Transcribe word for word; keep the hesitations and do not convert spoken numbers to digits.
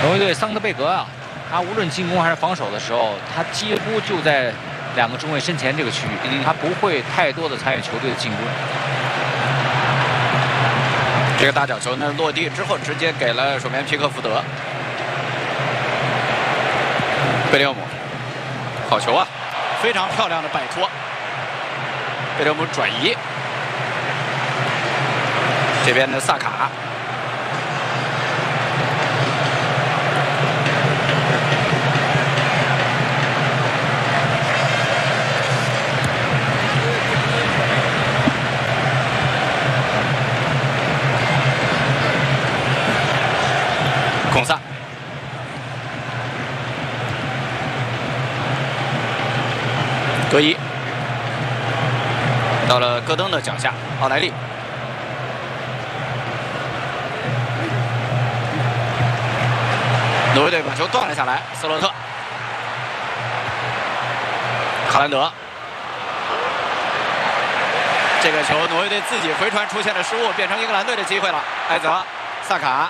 挪威队桑德贝格啊，他无论进攻还是防守的时候，他几乎就在两个中卫身前这个区域，嗯、他不会太多的参与球队的进攻。 这个大角球呢落地之后，直接给了守门员皮克福德。贝利厄姆，好球啊！非常漂亮的摆脱。贝利厄姆转移，这边的萨卡。 孔萨，格伊到了戈登的脚下，奥莱利，挪威队把球断了下来，斯洛特，哈兰德，这个球挪威队自己回传出现了失误，变成英格兰队的机会了，埃泽，萨卡。